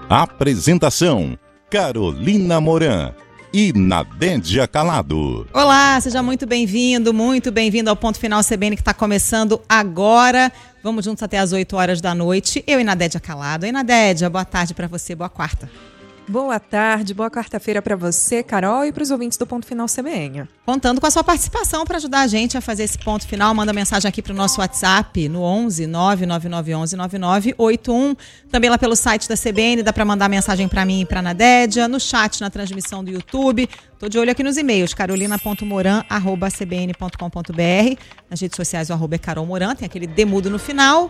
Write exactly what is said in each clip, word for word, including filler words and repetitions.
Apresentação: Carolina Moran e Nadédia Calado. Olá, seja muito bem-vindo, muito bem-vindo ao Ponto Final C B N, que está começando agora. Vamos juntos até as oito horas da noite. Eu e Nadédia Calado. E Nadédia, boa tarde para você, boa quarta. Boa tarde, boa quarta-feira para você, Carol, e para os ouvintes do Ponto Final C B N. Contando com a sua participação para ajudar a gente a fazer esse ponto final, manda mensagem aqui para o nosso WhatsApp no onze nove nove nove onze nove nove oito um. Também lá pelo site da C B N, dá para mandar mensagem para mim e para a Nadédia, no chat, na transmissão do YouTube. Tô de olho aqui nos e-mails, carolina ponto moran arroba c b n ponto com ponto b r. Nas redes sociais o arroba é Carol Moran, tem aquele demudo no final.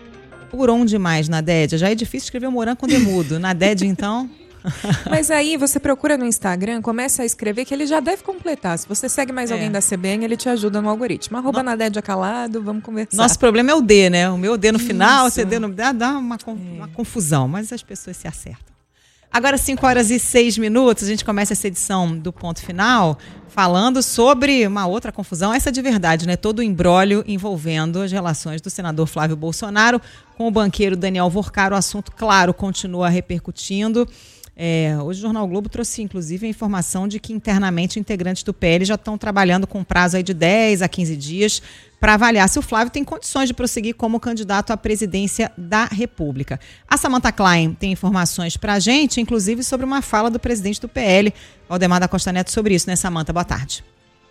Por onde mais, Nadédia? Já é difícil escrever o Moran com demudo. Nadédia, então... Mas aí você procura no Instagram, começa a escrever que ele já deve completar. Se você segue mais é. alguém da C B N, ele te ajuda no algoritmo. Arroba no... Nadédia Calado, vamos conversar. Nosso problema é o D, né? O meu D no final, o C D no... Dá, dá uma, é. uma confusão, mas as pessoas se acertam. Agora, cinco horas e seis minutos, a gente começa essa edição do Ponto Final falando sobre uma outra confusão, essa de verdade, né? Todo o imbróglio envolvendo as relações do senador Flávio Bolsonaro com o banqueiro Daniel Worcar. O assunto, claro, continua repercutindo. É, hoje o Jornal Globo trouxe, inclusive, a informação de que internamente integrantes do P L já estão trabalhando com um prazo aí de dez a quinze dias para avaliar se o Flávio tem condições de prosseguir como candidato à presidência da República. A Samantha Klein tem informações para a gente, inclusive sobre uma fala do presidente do P L, Valdemar da Costa Neto, sobre isso, né, Samantha? Boa tarde.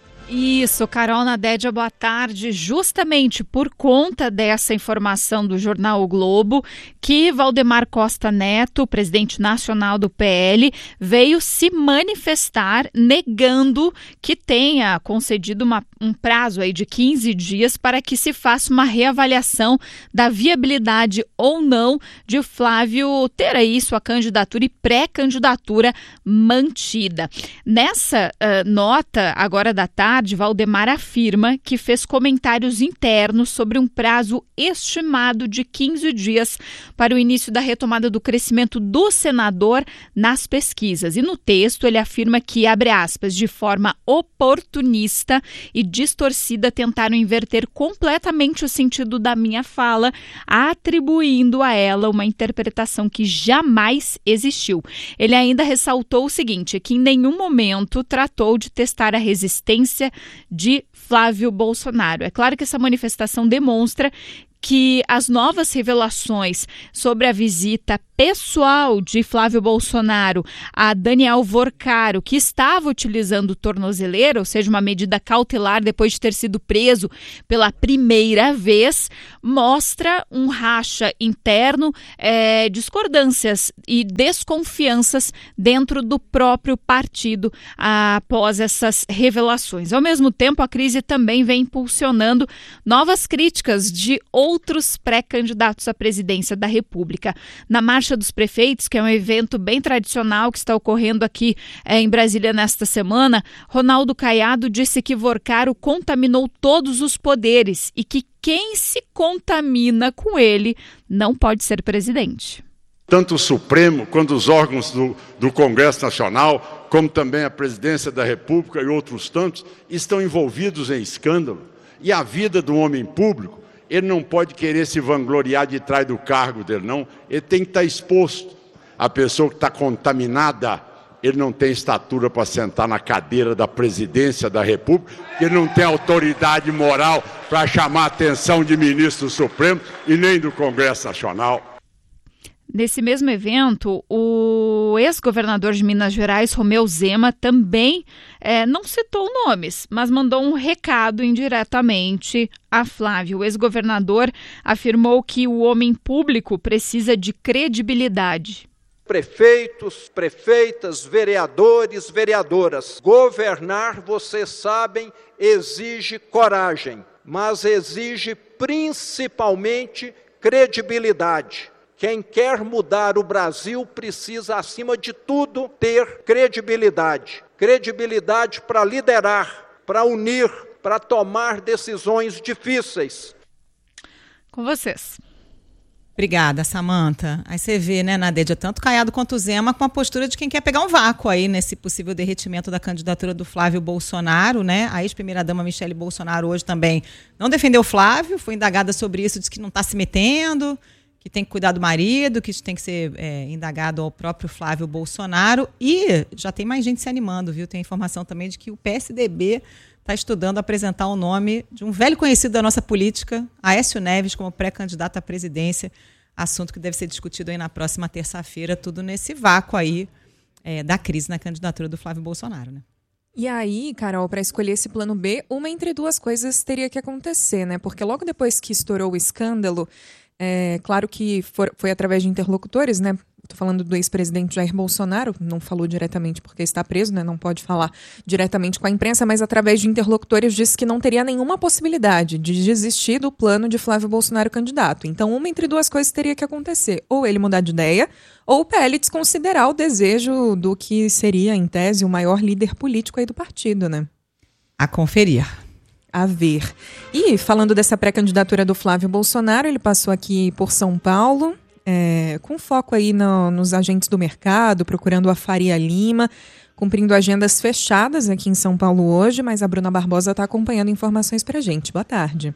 Isso, Carol, Nadédia, boa tarde. Justamente por conta dessa informação do Jornal o Globo, que Valdemar Costa Neto, presidente nacional do P L, veio se manifestar negando que tenha concedido uma, um prazo aí de quinze dias para que se faça uma reavaliação da viabilidade ou não de Flávio ter aí sua candidatura e pré-candidatura mantida. Nessa uh, nota, agora da tarde, Valdemar afirma que fez comentários internos sobre um prazo estimado de quinze dias para o início da retomada do crescimento do senador nas pesquisas. E no texto ele afirma que, abre aspas, de forma oportunista e distorcida tentaram inverter completamente o sentido da minha fala, atribuindo a ela uma interpretação que jamais existiu. Ele ainda ressaltou o seguinte, que em nenhum momento tratou de testar a resistência de Flávio Bolsonaro. É claro que essa manifestação demonstra que as novas revelações sobre a visita pessoal de Flávio Bolsonaro a Daniel Worcar, que estava utilizando tornozeleira, ou seja, uma medida cautelar depois de ter sido preso pela primeira vez, mostra um racha interno, é, discordâncias e desconfianças dentro do próprio partido após essas revelações. Ao mesmo tempo, a crise também vem impulsionando novas críticas de outros pré-candidatos à presidência da República. Na Marcha dos Prefeitos, que é um evento bem tradicional que está ocorrendo aqui é, em Brasília nesta semana, Ronaldo Caiado disse que Worcar contaminou todos os poderes e que quem se contamina com ele não pode ser presidente. Tanto o Supremo quanto os órgãos do, do Congresso Nacional, como também a Presidência da República e outros tantos, estão envolvidos em escândalo. E a vida do homem público, ele não pode querer se vangloriar de trás do cargo dele, não. Ele tem que estar exposto. A pessoa que está contaminada, ele não tem estatura para sentar na cadeira da presidência da República, ele não tem autoridade moral para chamar a atenção de ministro do Supremo e nem do Congresso Nacional. Nesse mesmo evento, o ex-governador de Minas Gerais, Romeu Zema, também é, não citou nomes, mas mandou um recado indiretamente a Flávio. O ex-governador afirmou que o homem público precisa de credibilidade. Prefeitos, prefeitas, vereadores, vereadoras, governar, vocês sabem, exige coragem, mas exige principalmente credibilidade. Quem quer mudar o Brasil precisa, acima de tudo, ter credibilidade. Credibilidade para liderar, para unir, para tomar decisões difíceis. Com vocês. Obrigada, Samantha. Aí você vê, né, Nadédia, tanto Caiado quanto o Zema com a postura de quem quer pegar um vácuo aí nesse possível derretimento da candidatura do Flávio Bolsonaro, né? A ex-primeira-dama Michele Bolsonaro hoje também não defendeu o Flávio, foi indagada sobre isso, disse que não está se metendo. que tem que cuidar do marido, que tem que ser é, indagado ao próprio Flávio Bolsonaro. E já tem mais gente se animando, viu? Tem informação também de que o P S D B está estudando apresentar o nome de um velho conhecido da nossa política, Aécio Neves, como pré-candidato à presidência. Assunto que deve ser discutido aí na próxima terça-feira, tudo nesse vácuo aí é, da crise na candidatura do Flávio Bolsonaro, né? E aí, Carol, para escolher esse plano B, uma entre duas coisas teria que acontecer, né? Porque logo depois que estourou o escândalo, é claro que for, foi através de interlocutores, né? Estou falando do ex-presidente Jair Bolsonaro, não falou diretamente porque está preso, né? Não pode falar diretamente com a imprensa, mas através de interlocutores disse que não teria nenhuma possibilidade de desistir do plano de Flávio Bolsonaro candidato. Então, uma entre duas coisas teria que acontecer. Ou ele mudar de ideia, ou o P L desconsiderar o desejo do que seria, em tese, o maior líder político aí do partido, né? A conferir. A ver. E falando dessa pré-candidatura do Flávio Bolsonaro, ele passou aqui por São Paulo, É, com foco aí no, nos agentes do mercado, procurando a Faria Lima, cumprindo agendas fechadas aqui em São Paulo hoje, mas a Bruna Barbosa está acompanhando informações para a gente. Boa tarde.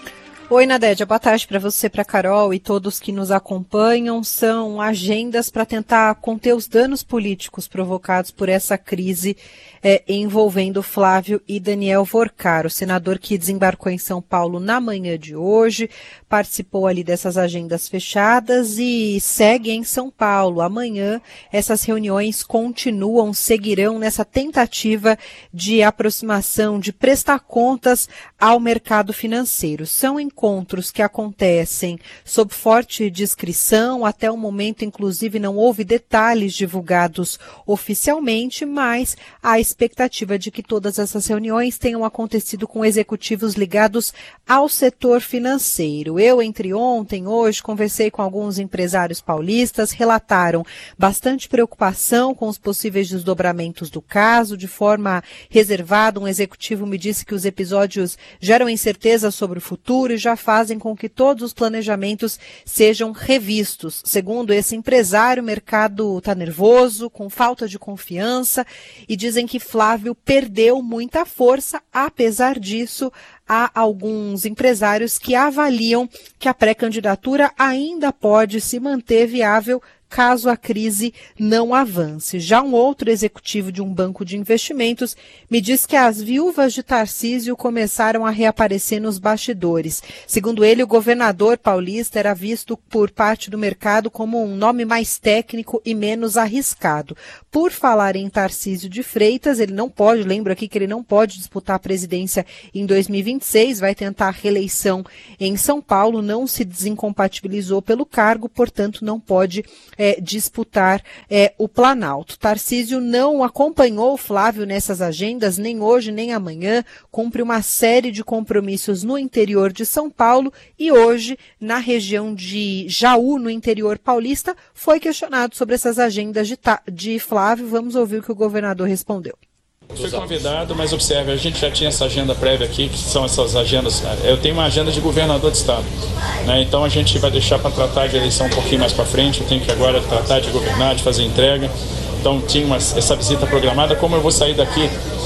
Oi, Nadédia, boa tarde para você, para a Carol e todos que nos acompanham. São agendas para tentar conter os danos políticos provocados por essa crise é, envolvendo Flávio e Daniel Vorcaro, o senador que desembarcou em São Paulo na manhã de hoje, participou ali dessas agendas fechadas e segue em São Paulo. Amanhã essas reuniões continuam, seguirão nessa tentativa de aproximação, de prestar contas ao mercado financeiro. São encontros que acontecem sob forte discrição, até o momento, inclusive, não houve detalhes divulgados oficialmente, mas há expectativa de que todas essas reuniões tenham acontecido com executivos ligados ao setor financeiro. Eu, entre ontem e hoje, conversei com alguns empresários paulistas, relataram bastante preocupação com os possíveis desdobramentos do caso. De forma reservada, um executivo me disse que os episódios geram incerteza sobre o futuro e já fazem com que todos os planejamentos sejam revistos. Segundo esse empresário, o mercado está nervoso, com falta de confiança, e dizem que Flávio perdeu muita força. Apesar disso, há alguns empresários que avaliam que a pré-candidatura ainda pode se manter viável caso a crise não avance. Já um outro executivo de um banco de investimentos me diz que as viúvas de Tarcísio começaram a reaparecer nos bastidores. Segundo ele, o governador paulista era visto por parte do mercado como um nome mais técnico e menos arriscado. Por falar em Tarcísio de Freitas, ele não pode, lembro aqui que ele não pode disputar a presidência em dois mil e vinte e seis, vai tentar a reeleição em São Paulo, não se desincompatibilizou pelo cargo, portanto não pode É, disputar é, o Planalto. Tarcísio não acompanhou Flávio nessas agendas, nem hoje nem amanhã, cumpre uma série de compromissos no interior de São Paulo e hoje, na região de Jaú, no interior paulista, foi questionado sobre essas agendas de, de Flávio. Vamos ouvir o que o governador respondeu. Fui convidado, mas observe, a gente já tinha essa agenda prévia aqui, que são essas agendas. Eu tenho uma agenda de governador de estado, né? Então a gente vai deixar para tratar de eleição um pouquinho mais para frente. Eu tenho que agora tratar de governar, de fazer entrega. Então tinha uma, essa visita programada. Como eu vou sair daqui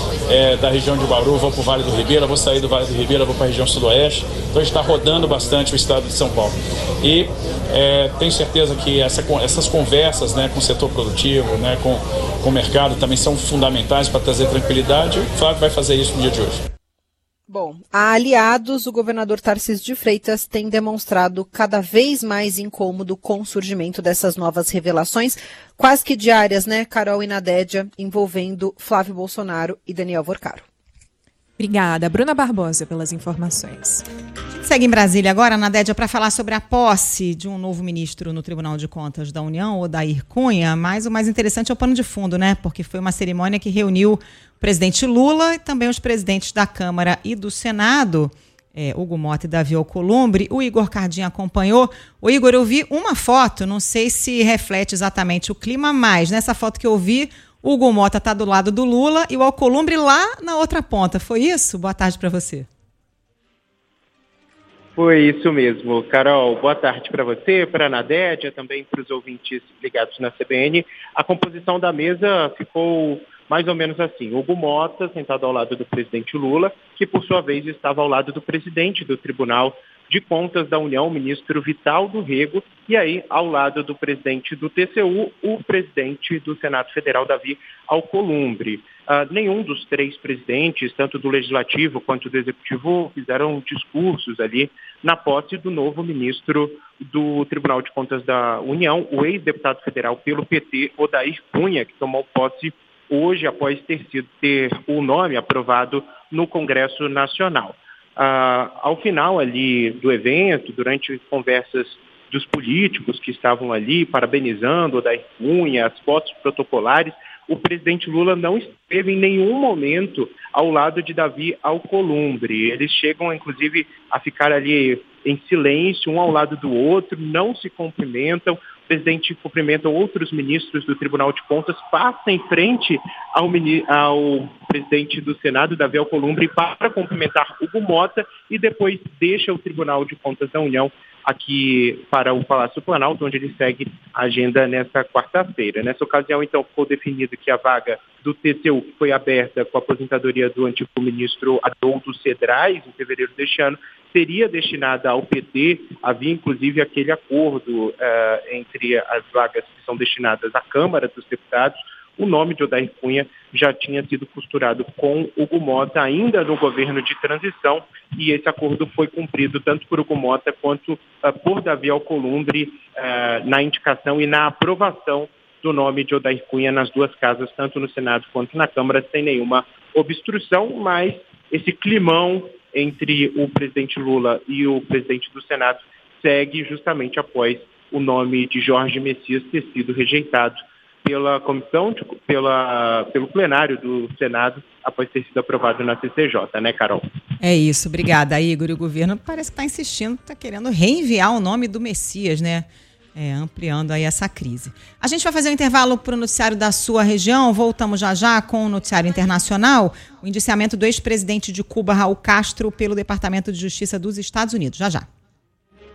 é, da região de Bauru, vou para o Vale do Ribeira, vou sair do Vale do Ribeira, vou para a região sudoeste. Então a gente está rodando bastante o estado de São Paulo. E é, tenho certeza que essa, essas conversas, né, com o setor produtivo, né, com, com o mercado, também são fundamentais para trazer tranquilidade. O Flávio vai fazer isso no dia de hoje. Bom, a aliados, o governador Tarcísio de Freitas tem demonstrado cada vez mais incômodo com o surgimento dessas novas revelações, quase que diárias, né, Carol e Nadédia, envolvendo Flávio Bolsonaro e Daniel Vorcaro. Obrigada, Bruna Barbosa, pelas informações. Segue em Brasília agora, Nadédia, para falar sobre a posse de um novo ministro no Tribunal de Contas da União, Odair Cunha, mas o mais interessante é o pano de fundo, né? Porque foi uma cerimônia que reuniu o presidente Lula e também os presidentes da Câmara e do Senado, é, Hugo Mota e Davi Alcolumbre. O Igor Cardinho acompanhou. O Igor, eu vi uma foto, não sei se reflete exatamente o clima, mas nessa foto que eu vi, o Hugo Mota está do lado do Lula e o Alcolumbre lá na outra ponta. Foi isso? Boa tarde para você. Foi isso mesmo, Carol. Boa tarde para você, para a Nadédia, também para os ouvintes ligados na C B N. A composição da mesa ficou mais ou menos assim. Hugo Mota sentado ao lado do presidente Lula, que por sua vez estava ao lado do presidente do Tribunal, de Contas da União, o ministro Vital do Rego, e aí, ao lado do presidente do T C U, o presidente do Senado Federal, Davi Alcolumbre. Uh, nenhum dos três presidentes, tanto do Legislativo quanto do Executivo, fizeram discursos ali na posse do novo ministro do Tribunal de Contas da União, o ex-deputado federal pelo P T, Odair Cunha, que tomou posse hoje após ter sido ter o nome aprovado no Congresso Nacional. Uh, ao final ali do evento, durante conversas dos políticos que estavam ali parabenizando Odair Cunha, as fotos protocolares, o presidente Lula não esteve em nenhum momento ao lado de Davi Alcolumbre. Eles chegam, inclusive, a ficar ali em silêncio, um ao lado do outro, não se cumprimentam. O presidente cumprimenta outros ministros do Tribunal de Contas, passa em frente ao, ao presidente do Senado, Davi Alcolumbre, para cumprimentar Hugo Mota e depois deixa o Tribunal de Contas da União aqui para o Palácio Planalto, onde ele segue a agenda nesta quarta-feira. Nessa ocasião, então, ficou definido que a vaga do T C U, que foi aberta com a aposentadoria do antigo ministro Adolfo Cedrais, em fevereiro deste ano, seria destinada ao P T. Havia, inclusive, aquele acordo uh, entre as vagas que são destinadas à Câmara dos Deputados. O nome de Odair Cunha já tinha sido costurado com Hugo Mota ainda no governo de transição, e esse acordo foi cumprido tanto por Hugo Mota quanto uh, por Davi Alcolumbre uh, na indicação e na aprovação do nome de Odair Cunha nas duas casas, tanto no Senado quanto na Câmara, sem nenhuma obstrução, mas esse climão entre o presidente Lula e o presidente do Senado segue justamente após o nome de Jorge Messias ter sido rejeitado pela comissão, de, pela, pelo plenário do Senado, após ter sido aprovado na C C J, né, Carol? É isso, obrigada, Igor. E o governo parece que está insistindo, está querendo reenviar o nome do Messias, né? É, ampliando aí essa crise. A gente vai fazer um intervalo para o noticiário da sua região, voltamos já já com o noticiário internacional, o indiciamento do ex-presidente de Cuba, Raul Castro, pelo Departamento de Justiça dos Estados Unidos. Já já.